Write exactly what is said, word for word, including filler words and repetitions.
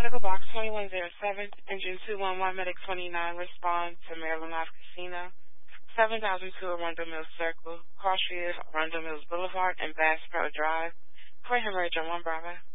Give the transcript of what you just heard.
Medical Box twenty-one oh seven, Engine two one one, Medic twenty-nine, respond to Maryland Life Casino, seven thousand two Arundel Mills Circle, Crossfield, Arundel Mills Boulevard, and Bass Pro Drive, for hemorrhage on one Bravo.